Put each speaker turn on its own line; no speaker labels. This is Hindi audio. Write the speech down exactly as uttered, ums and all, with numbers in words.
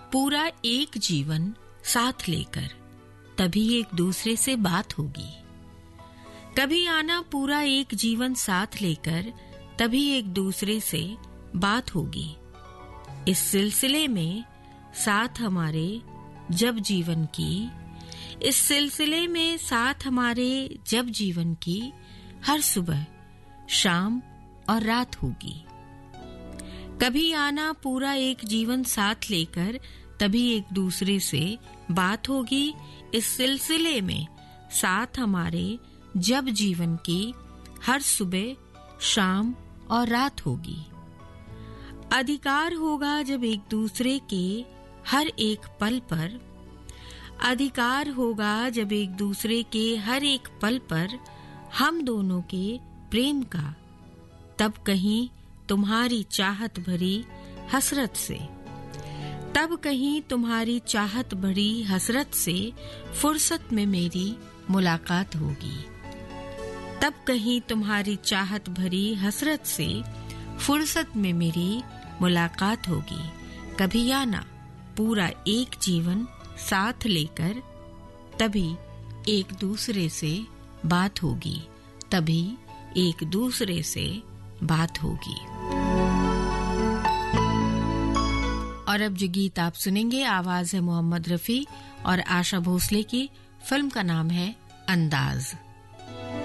पूरा एक जीवन साथ लेकर तभी एक दूसरे से बात होगी। कभी आना पूरा एक जीवन साथ लेकर तभी एक दूसरे से बात होगी। इस सिलसिले में साथ हमारे जब जीवन की इस सिलसिले में साथ हमारे जब जीवन की हर सुबह शाम और रात होगी। कभी आना पूरा एक जीवन साथ लेकर तभी एक दूसरे से बात होगी। इस सिलसिले में साथ हमारे जब जीवन की हर सुबह शाम और रात होगी। अधिकार होगा जब एक दूसरे के हर एक पल पर अधिकार होगा जब एक दूसरे के हर एक पल पर हम दोनों के प्रेम का, तब कहीं तुम्हारी चाहत भरी हसरत से तब कहीं तुम्हारी चाहत भरी हसरत से फुर्सत में मेरी मुलाकात होगी। तब कहीं तुम्हारी चाहत भरी हसरत से फुर्सत में मेरी मुलाकात होगी। कभी आना पूरा एक जीवन साथ लेकर तभी एक दूसरे से बात होगी। तभी एक दूसरे से बात होगी। और अब जो गीत आप सुनेंगे, आवाज है मोहम्मद रफी और आशा भोसले की। फिल्म का नाम है अंदाज।